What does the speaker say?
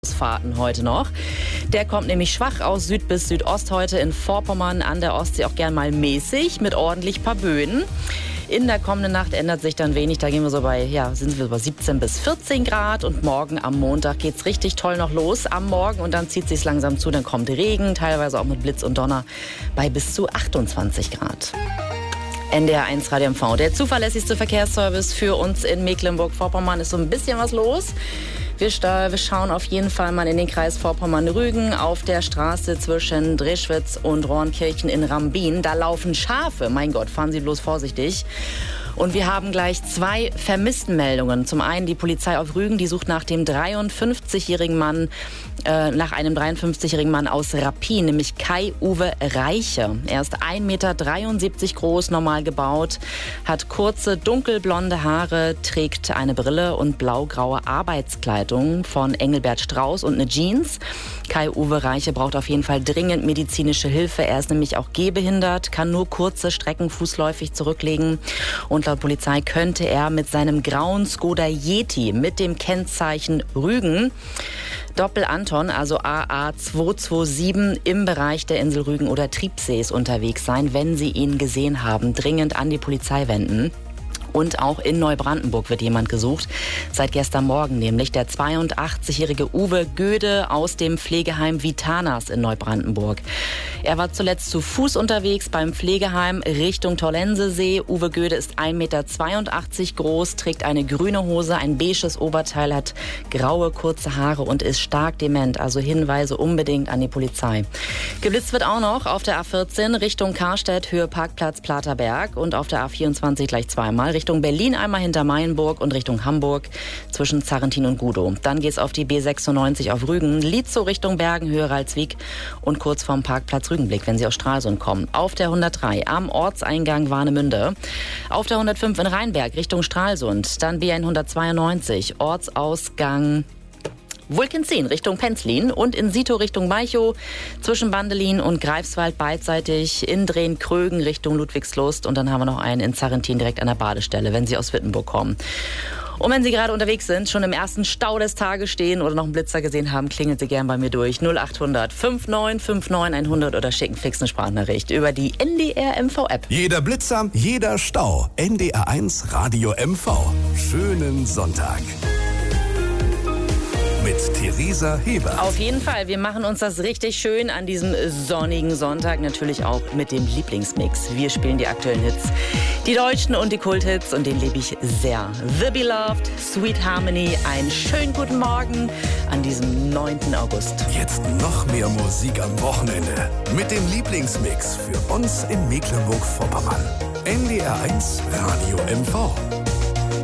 Fahrten heute noch. Der kommt nämlich schwach aus Süd bis Südost heute in Vorpommern, an der Ostsee auch gern mal mäßig mit ordentlich paar Böen. In der kommenden Nacht ändert sich dann wenig, da gehen wir so bei, sind wir bei 17 bis 14 Grad und morgen am Montag geht's richtig toll noch los am Morgen und dann zieht sich's langsam zu, dann kommt Regen, teilweise auch mit Blitz und Donner bei bis zu 28 Grad. NDR 1 Radio MV, der zuverlässigste Verkehrsservice für uns in Mecklenburg-Vorpommern, ist so ein bisschen was los. Wir schauen auf jeden Fall mal in den Kreis Vorpommern-Rügen auf der Straße zwischen Dreschwitz und Rohrnkirchen in Rambin. Da laufen Schafe. Mein Gott, fahren Sie bloß vorsichtig. Und wir haben gleich 2 Vermisstenmeldungen. Zum einen die Polizei auf Rügen, die sucht nach dem 53-jährigen Mann, nach einem 53-jährigen Mann aus Rappin, nämlich Kai-Uwe Reiche. Er ist 1,73 Meter groß, normal gebaut, hat kurze, dunkelblonde Haare, trägt eine Brille und blaugraue Arbeitskleidung von Engelbert Strauß und eine Jeans. Kai-Uwe Reiche braucht auf jeden Fall dringend medizinische Hilfe. Er ist nämlich auch gehbehindert, kann nur kurze Strecken fußläufig zurücklegen. Und laut Polizei könnte er mit seinem grauen Skoda Yeti mit dem Kennzeichen Rügen Doppel Anton, also AA 227, im Bereich der Insel Rügen oder Triebsees unterwegs sein. Wenn Sie ihn gesehen haben, dringend an die Polizei wenden. Und auch in Neubrandenburg wird jemand gesucht. Seit gestern Morgen nämlich der 82-jährige Uwe Göde aus dem Pflegeheim Vitanas in Neubrandenburg. Er war zuletzt zu Fuß unterwegs beim Pflegeheim Richtung Tollensesee. Uwe Göde ist 1,82 Meter groß, trägt eine grüne Hose, ein beiges Oberteil, hat graue, kurze Haare und ist stark dement. Also Hinweise unbedingt an die Polizei. Geblitzt wird auch noch auf der A14 Richtung Karstedt, Höhe Parkplatz Platerberg und auf der A24 gleich zweimal. Richtung Berlin einmal hinter Mayenburg und Richtung Hamburg zwischen Zarrentin und Gudow. Dann geht's auf die B96 auf Rügen, Lietzow Richtung Bergen, Höhe Ralswiek und kurz vorm Parkplatz Rügenblick, wenn Sie aus Stralsund kommen. Auf der 103 am Ortseingang Warnemünde. Auf der 105 in Rheinberg Richtung Stralsund. Dann B192 Ortsausgang Vulkenzin Richtung Penzlin und in Sito Richtung Malchow, zwischen Bandelin und Greifswald beidseitig, in Drehn-Krögen Richtung Ludwigslust und dann haben wir noch einen in Zarrentin direkt an der Badestelle, wenn Sie aus Wittenburg kommen. Und wenn Sie gerade unterwegs sind, schon im ersten Stau des Tages stehen oder noch einen Blitzer gesehen haben, klingeln Sie gern bei mir durch 0800 5959 100 oder schicken fix eine Sprachnachricht über die NDR MV App. Jeder Blitzer, jeder Stau. NDR 1 Radio MV. Schönen Sonntag. Mit Theresa Heber. Auf jeden Fall, wir machen uns das richtig schön an diesem sonnigen Sonntag, natürlich auch mit dem Lieblingsmix. Wir spielen die aktuellen Hits, die deutschen und die Kulthits und den liebe ich sehr. The Beloved, Sweet Harmony, einen schönen guten Morgen an diesem 9. August. Jetzt noch mehr Musik am Wochenende mit dem Lieblingsmix für uns in Mecklenburg-Vorpommern. NDR 1 Radio MV.